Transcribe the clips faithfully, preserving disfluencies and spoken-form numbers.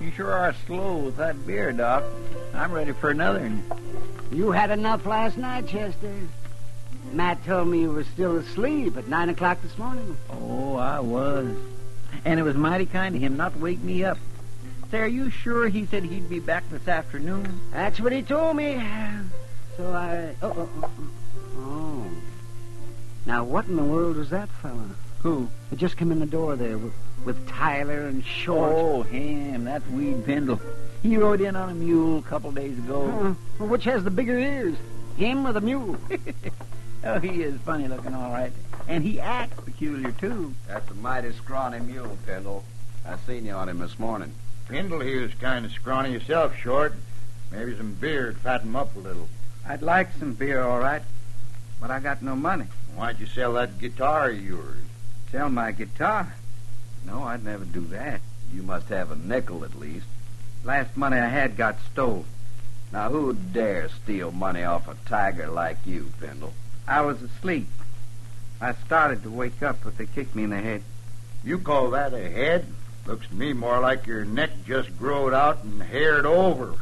You sure are slow with that beer, Doc. I'm ready for another. You had enough last night, Chester. Matt told me you were still asleep at nine o'clock this morning. Oh, I was. And it was mighty kind of him not to wake me up. Say, are you sure he said he'd be back this afternoon? That's what he told me. So I... Oh, oh, oh. oh. Now, what in the world was that fella? Who? He just came in the door there with, with Tyler and Short. Oh, him. That's Weed Pendle. He rode in on a mule a couple days ago. Uh, well, which has the bigger ears? Him or the mule? Oh, he is funny looking, all right. And he acts peculiar, too. That's a mighty scrawny mule, Pendle. I seen you on him this morning. Pendle, he was kind of scrawny yourself, Short. Maybe some beer would fatten him up a little. I'd like some beer, all right, but I got no money. Why'd you sell that guitar of yours? Sell my guitar? No, I'd never do that. You must have a nickel at least. Last money I had got stole. Now, who'd dare steal money off a tiger like you, Pendle? I was asleep. I started to wake up, but they kicked me in the head. You call that a head? Looks to me more like your neck just growed out and haired over.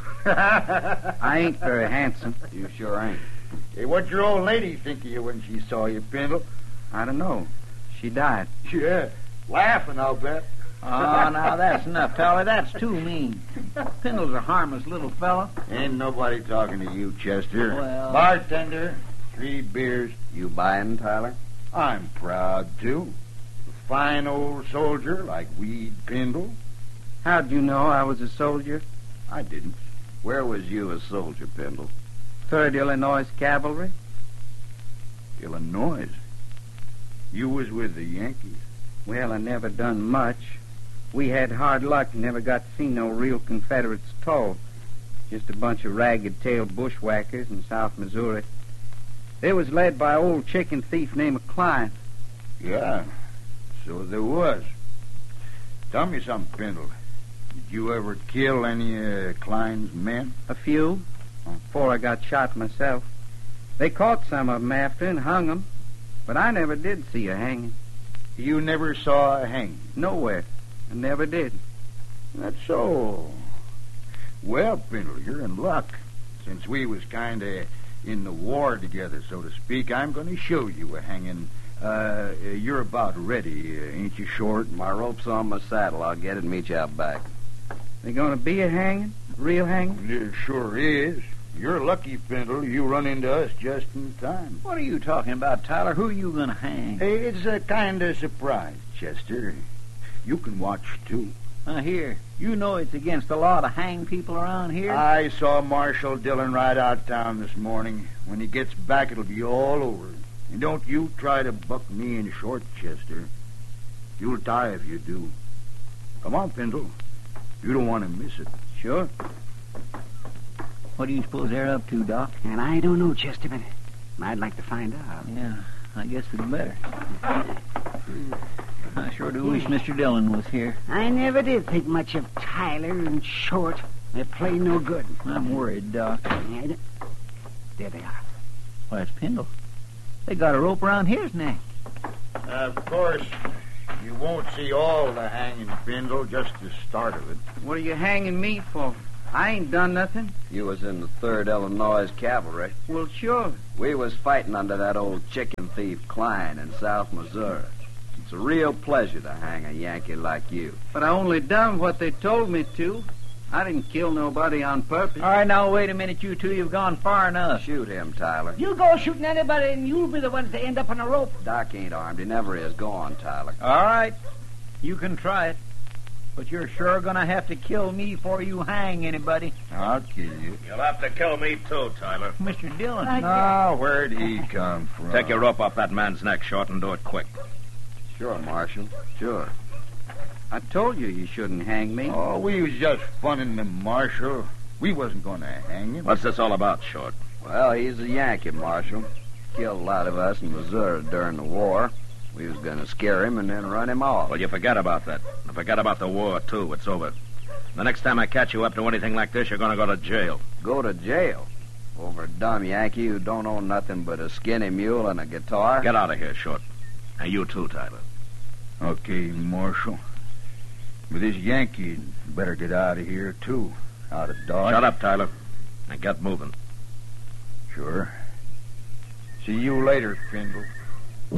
I ain't very handsome. You sure ain't. Hey, what'd your old lady think of you when she saw you, Pendle? I don't know. She died. Yeah, laughing, I'll bet. Oh, now that's enough, Tyler. That's too mean. Pendle's a harmless little fella. Ain't nobody talking to you, Chester. Well... Bartender, three beers. You buying, Tyler? I'm proud, too. A fine old soldier like Weed Pendle. How'd you know I was a soldier? I didn't. Where was you a soldier, Pendle? Third Illinois Cavalry. Illinois? You was with the Yankees. Well, I never done much. We had hard luck and never got to see no real Confederates at all. Just a bunch of ragged-tailed bushwhackers in South Missouri. They was led by an old chicken thief named Klein. Yeah, so there was. Tell me something, Pendle. Did you ever kill any of uh, Klein's men? A few, before I got shot myself. They caught some of 'em after and hung 'em, but I never did see a hanging. You never saw a hanging? Nowhere. I never did. That's so. Well, Pendle, you're in luck. Since we was kind of in the war together, so to speak, I'm going to show you a hanging. Uh, you're about ready, uh, ain't you, Short? My rope's on my saddle. I'll get it and meet you out back. They going to be a hanging? A real hanging? There sure is. You're lucky, Pendle. You run into us just in time. What are you talking about, Tyler? Who are you going to hang? Hey, it's a kind of surprise, Chester. You can watch, too. Uh, here, you know it's against the law to hang people around here? I saw Marshal Dillon ride out town this morning. When he gets back, it'll be all over. And don't you try to buck me in Short, Chester. You'll die if you do. Come on, Pendle. You don't want to miss it. Sure. What do you suppose they're up to, Doc? And I don't know, Chester, but I'd like to find out. Yeah, I guess we'd better. I sure do wish Mister Dillon was here. I never did think much of Tyler and Short. They play no good. I'm worried, Doc. Yeah, there they are. Why, it's Pendle. They got a rope around his neck. Uh, of course, you won't see all the hanging, Pendle, just the start of it. What are you hanging me for? I ain't done nothing. You was in the third Illinois Cavalry. Well, sure. We was fighting under that old chicken thief Klein in South Missouri. It's a real pleasure to hang a Yankee like you. But I only done what they told me to. I didn't kill nobody on purpose. All right, now, wait a minute, you two. You've gone far enough. Shoot him, Tyler. You go shooting anybody, and you'll be the ones to end up on a rope. Doc ain't armed. He never is. Go on, Tyler. All right. You can try it. But you're sure going to have to kill me before you hang anybody. I'll kill you. You'll have to kill me, too, Tyler. Mister Dillon. Ah, where'd he come from? Take your rope off that man's neck, Short, and do it quick. Sure, Marshal. Sure. I told you you shouldn't hang me. Oh, we was just funning the Marshal. We wasn't going to hang him. What's this all about, Short? Well, he's a Yankee, Marshal. Killed a lot of us in Missouri during the war. We was going to scare him and then run him off. Well, you forget about that. And forget about the war, too. It's over. The next time I catch you up to anything like this, you're going to go to jail. Go to jail? Over a dumb Yankee who don't own nothing but a skinny mule and a guitar? Get out of here, Short. And you, too, Tyler. Okay, Marshal. With this Yankee, you better get out of here, too. Out of Dodge. Shut up, Tyler. And get moving. Sure. See you later, Kringle.